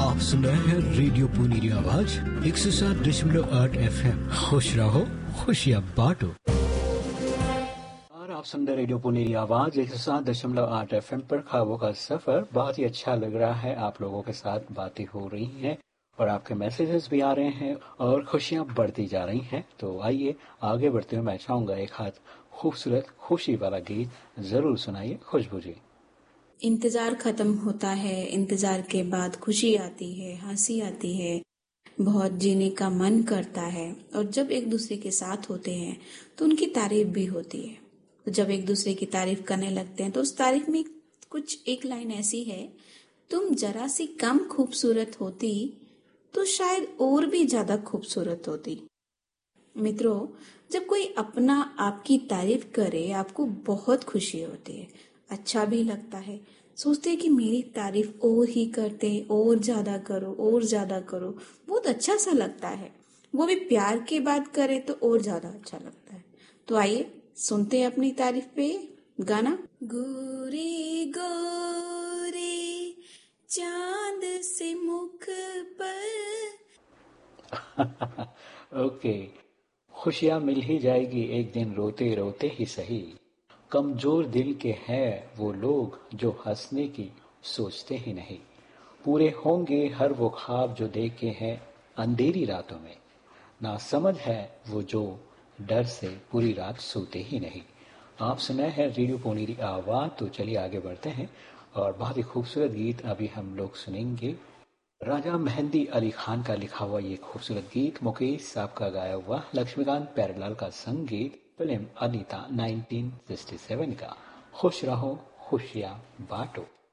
आप सुन रहे हैं रेडियो पुनीरी आवाज 107.8 FM। खुश रहो, खुशियाँ बांटो। और आप सुन रहे रेडियो पुनीरी आवाज 107.8 FM पर ख्वाबों का सफर। बहुत ही अच्छा लग रहा है, आप लोगों के साथ बातें हो रही हैं और आपके मैसेजेस भी आ रहे हैं और खुशियाँ बढ़ती जा रही हैं। तो आइए आगे बढ़ते हुए मैं चाहूँगा एक हाथ खूबसूरत खुशी वाला गीत जरूर सुनाइए खुशबू जी। इंतजार खत्म होता है, इंतजार के बाद खुशी आती है, हंसी आती है, बहुत जीने का मन करता है। और जब एक दूसरे के साथ होते हैं तो उनकी तारीफ भी होती है। तो जब एक दूसरे की तारीफ करने लगते हैं तो उस तारीफ में कुछ एक लाइन ऐसी है, तुम जरा सी कम खूबसूरत होती तो शायद और भी ज्यादा खूबसूरत होती। मित्रों, जब कोई अपना आपकी तारीफ करे आपको बहुत खुशी होती है, अच्छा भी लगता है। सोचते हैं कि मेरी तारीफ और ही करते, और ज्यादा करो, और ज्यादा करो। बहुत अच्छा सा लगता है। वो भी प्यार की बात करे तो और ज्यादा अच्छा लगता है। तो आइए सुनते हैं अपनी तारीफ पे गाना। गोरे गोरे चांद से मुख पर। ओके, खुशियाँ मिल ही जाएगी एक दिन रोते रोते ही सही। कमजोर दिल के हैं वो लोग जो हंसने की सोचते ही नहीं। पूरे होंगे हर वो ख्वाब जो देखे हैं अंधेरी रातों में। ना समझ है वो जो डर से पूरी रात सोते ही नहीं। आप सुनाए हैं रेडियो पुनीरी आवाज। तो चलिए आगे बढ़ते हैं और बहुत ही खूबसूरत गीत अभी हम लोग सुनेंगे। राजा मेहंदी अली खान का लिखा हुआ ये खूबसूरत गीत, मुकेश साहब का गाया हुआ, लक्ष्मीकांत प्यारेलाल का संगीत, फिल्म अनीता 1967 का। खुश रहो खुशियाँ बांटो।